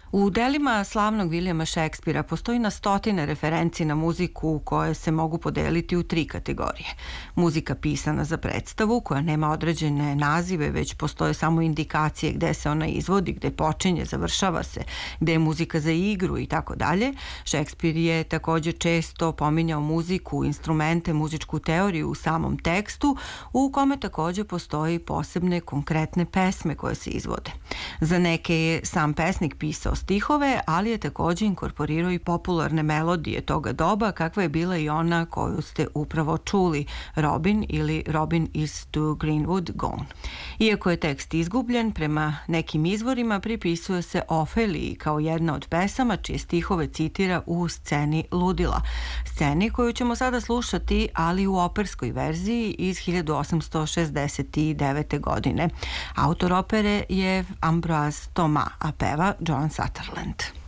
U delima slavnog Vilijama Šekspira postoji na stotine referenci na muziku koje se mogu podeliti u tri kategorije. Muzika pisana za predstavu, koja nema određene nazive, već postoje samo indikacije gde se ona izvodi, gde počinje, završava se, gde je muzika za igru i tako dalje. Šekspir je takođe često pominjao muziku, instrumente, muzičku teoriju u samom tekstu, u kome takođe postoji posebne konkretne pesme koje se izvode. Za neke je sam pesnik pisao stihove, ali je takođe inkorporirao i popularne melodije toga doba, kakva je bila i ona koju ste upravo čuli, Robin ili Robin is to Greenwood Gone. Iako je tekst izgubljen, prema nekim izvorima pripisuje se Ofeliji kao jedna od pesama čije stihove citira u sceni Ludila. Sceni koju ćemo sada slušati, ali u operskoj verziji iz 1869. godine. Autor opere je Ambroise Thomas, a peva John Sutherland.